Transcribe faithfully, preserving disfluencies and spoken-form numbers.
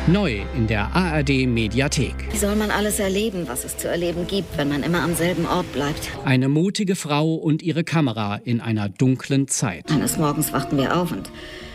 Neu in der A R D-Mediathek. Wie soll man alles erleben, was es zu erleben gibt, wenn man immer am selben Ort bleibt? Eine mutige Frau und ihre Kamera in einer dunklen Zeit. Eines Morgens wachten wir auf und